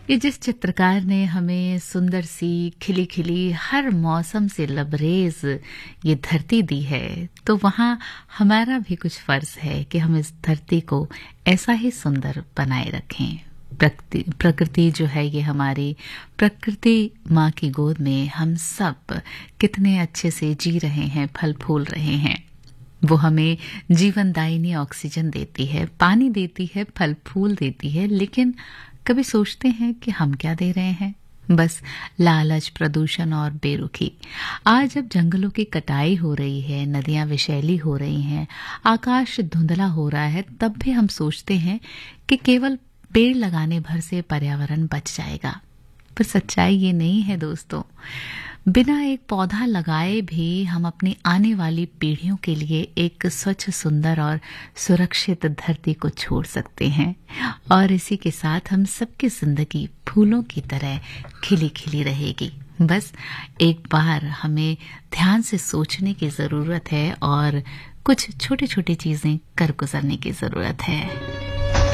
कि जिस चित्रकार ने हमें सुंदर सी खिली खिली हर मौसम से लबरेज ये धरती दी है, तो वहाँ हमारा भी कुछ फर्ज है कि हम इस धरती को ऐसा ही सुंदर बनाए रखें। प्रकृति जो है ये हमारी प्रकृति माँ की गोद में हम सब कितने अच्छे से जी रहे हैं, फल फूल रहे हैं। वो हमें जीवनदायिनी ऑक्सीजन देती है, पानी देती है, फल फूल देती है, लेकिन कभी सोचते हैं कि हम क्या दे रहे हैं? बस लालच, प्रदूषण और बेरुखी। आज जब जंगलों की कटाई हो रही है, नदियां विषैली हो रही हैं, आकाश धुंधला हो रहा है, तब भी हम सोचते हैं कि केवल पेड़ लगाने भर से पर्यावरण बच जाएगा। पर सच्चाई ये नहीं है दोस्तों। बिना एक पौधा लगाए भी हम अपनी आने वाली पीढ़ियों के लिए एक स्वच्छ, सुंदर और सुरक्षित धरती को छोड़ सकते हैं, और इसी के साथ हम सबकी जिंदगी फूलों की तरह खिली खिली रहेगी। बस एक बार हमें ध्यान से सोचने की जरूरत है और कुछ छोटी छोटी चीजें कर गुजरने की जरूरत है।